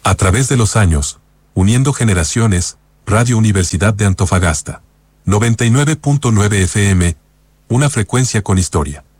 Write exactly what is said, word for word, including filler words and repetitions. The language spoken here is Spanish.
A través de los años, uniendo generaciones, Radio Universidad de Antofagasta. noventa y nueve punto nueve F M, una frecuencia con historia.